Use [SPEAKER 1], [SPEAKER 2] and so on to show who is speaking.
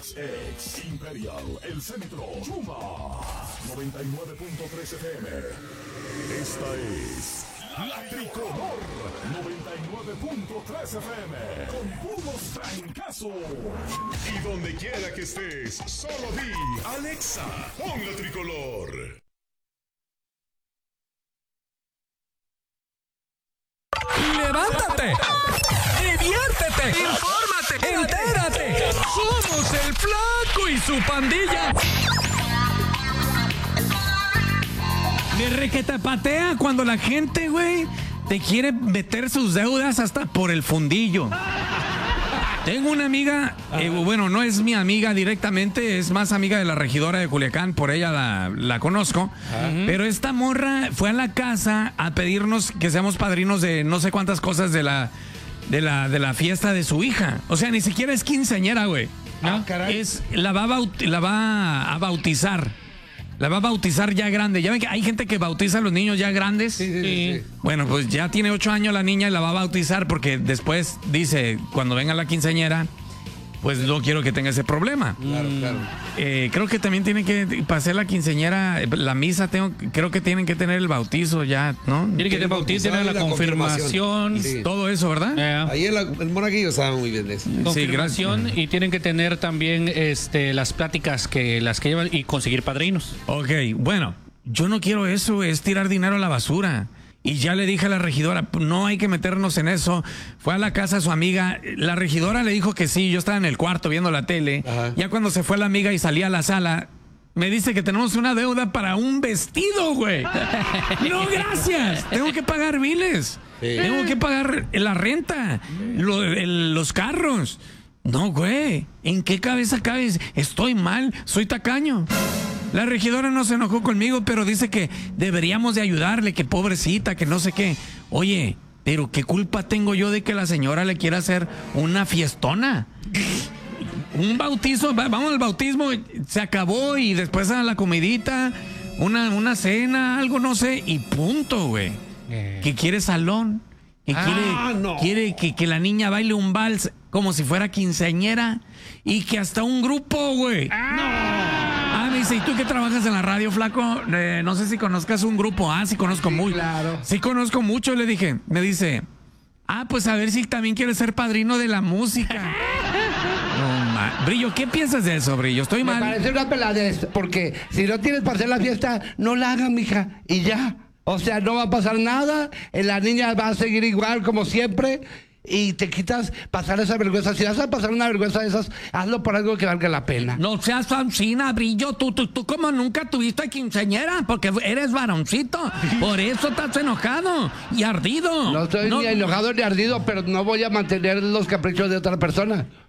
[SPEAKER 1] Ex Imperial, El Centro, Yuma, 99.3 FM. Esta es La Tricolor, 99.3 FM, con puros trancazos. Y donde quiera que estés, solo di, Alexa, pon La Tricolor.
[SPEAKER 2] ¡Levántate! ¡Diviértete! ¡Infórmate! ¡Entérate! ¡Somos el Flaco y su pandilla! Me requetapatea cuando la gente, güey, te quiere meter sus deudas hasta por el fundillo. Tengo una amiga, bueno, no es mi amiga directamente, es más amiga de la regidora de Culiacán, por ella la conozco. Pero esta morra fue a la casa a pedirnos que seamos padrinos de no sé cuántas cosas de la fiesta de su hija. O sea, ni siquiera es quinceañera, güey.
[SPEAKER 3] Caray.
[SPEAKER 2] La va a bautizar. La va a bautizar ya grande. Ya ven que hay gente que bautiza a los niños ya grandes.
[SPEAKER 3] Sí.
[SPEAKER 2] Bueno, pues ya tiene 8 años la niña y la va a bautizar porque después dice, cuando venga la quinceañera, pues no quiero que tenga ese problema.
[SPEAKER 3] Claro.
[SPEAKER 2] Creo que también tiene que pasar la quinceañera, la misa, creo que tienen que tener el bautizo ya, ¿no?
[SPEAKER 4] Tiene que te bautizar, la confirmación.
[SPEAKER 3] Sí.
[SPEAKER 2] Todo eso, ¿verdad?
[SPEAKER 3] Ahí el monaguillo sabe muy bien de eso.
[SPEAKER 4] Confirmación,
[SPEAKER 2] gracias.
[SPEAKER 4] y tienen que tener también las pláticas que llevan y conseguir padrinos.
[SPEAKER 2] Ok, bueno, yo no quiero eso, es tirar dinero a la basura. Y ya le dije a la regidora, no hay que meternos en eso. Fue a la casa de su amiga. La regidora le dijo que sí, yo estaba en el cuarto viendo la tele.
[SPEAKER 3] Ajá.
[SPEAKER 2] Ya cuando se fue la amiga y salía a la sala, me dice que tenemos una deuda para un vestido, güey. No, gracias. Tengo que pagar biles.
[SPEAKER 3] Sí.
[SPEAKER 2] Tengo que pagar la renta, los carros. No, güey. ¿En qué cabeza cabes? Estoy mal, soy tacaño. La regidora no se enojó conmigo, pero dice que deberíamos de ayudarle, que pobrecita, que no sé qué. Oye, pero ¿qué culpa tengo yo de que la señora le quiera hacer una fiestona? Un bautizo, vamos al bautismo, se acabó y después a la comidita, una cena, algo, no sé, y punto, güey. Que quiere salón, que quiere que la niña baile un vals como si fuera quinceañera y que hasta un grupo, güey. Me dice, ¿y tú que trabajas en la radio, flaco? No sé si conozcas un grupo. Sí conozco mucho.
[SPEAKER 3] Claro.
[SPEAKER 2] Sí conozco mucho, le dije. Me dice, pues a ver si también quieres ser padrino de la música. No, Brillo, ¿qué piensas de eso, Brillo? Estoy mal.
[SPEAKER 5] Me parece una peladez, porque si no tienes para hacer la fiesta, no la hagan, mija, y ya. O sea, no va a pasar nada, la niña va a seguir igual como siempre, y te quitas pasar esa vergüenza. Si vas a pasar una vergüenza de esas, hazlo por algo que valga la pena.
[SPEAKER 2] No seas fancina, Brillo. Tú como nunca tuviste quinceañera, porque eres varoncito. Por eso estás enojado y ardido.
[SPEAKER 5] No estoy ni enojado ni ardido, pero no voy a mantener los caprichos de otra persona.